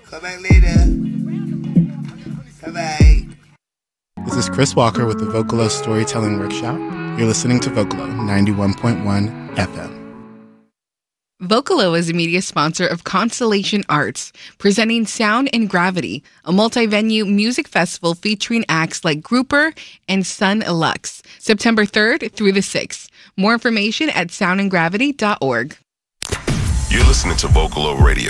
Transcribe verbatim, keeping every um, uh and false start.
Come back later. Bye-bye. This is Chris Walker with the Vocalo Storytelling Workshop. You're listening to Vocalo ninety-one point one F M. Vocalo is a media sponsor of Constellation Arts, presenting Sound and Gravity, a multi-venue music festival featuring acts like Grouper and Sun Lux, September third through the sixth. More information at sound and gravity dot org. You're listening to Vocalo Radio.